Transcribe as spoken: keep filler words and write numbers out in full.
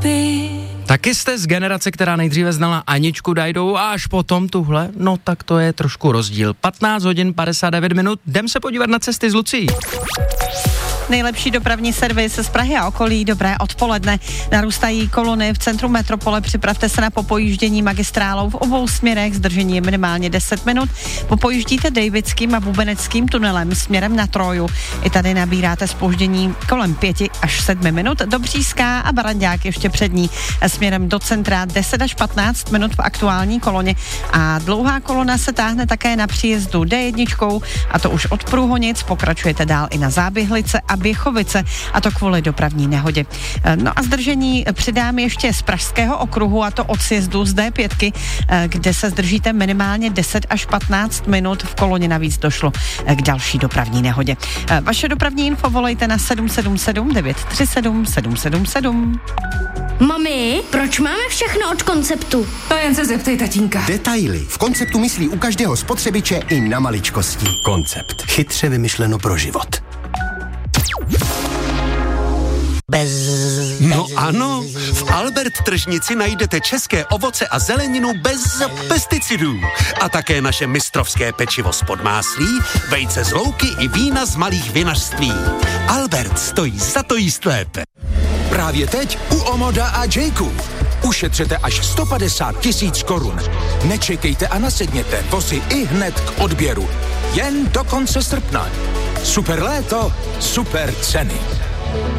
Taky jste z generace, která nejdříve znala Aničku Dajdovou a až potom tuhle? No tak to je trošku rozdíl. patnáct hodin padesát devět minut, jdem se podívat na cesty z Lucí. Nejlepší dopravní servis z Prahy a okolí, dobré odpoledne. Narůstají kolony v centru metropole, připravte se na popojíždění magistrálou v obou směrech, zdržení je minimálně deset minut. Popojíždíte Davidským a Bubeneckým tunelem směrem na Troju. I tady nabíráte zpoždění kolem pěti až sedmi minut. Do Bříská a Barandák ještě před ní směrem do centra deset až patnáct minut v aktuální koloně. A dlouhá kolona se táhne také na příjezdu D jedna a to už od Průhonic, pokračujete dál i na Záběhlice a Běchovice, a to kvůli dopravní nehodě. No a zdržení přidám ještě z Pražského okruhu, a to od sjezdu z D pět, kde se zdržíte minimálně deset až patnáct minut. V koloně navíc došlo k další dopravní nehodě. Vaše dopravní info volejte na sedm sedm sedm devět tři sedm sedm sedm sedm. Mami, proč máme všechno od Konceptu? To jen se zeptej tatínka. Detaily. V Konceptu myslí u každého spotřebiče i na maličkosti. Koncept. Chytře vymyšleno pro život. Bez, bez... No ano, v Albert tržnici najdete české ovoce a zeleninu bez pesticidů. A také naše mistrovské pečivo z podmáslí, vejce z louky i vína z malých vinařství. Albert stojí za to jíst lépe. Právě teď u Omoda a Jayku. Ušetřete až sto padesát tisíc korun. Nečekejte a nasedněte, vozy i hned k odběru. Jen do konce srpna. Super léto, super ceny.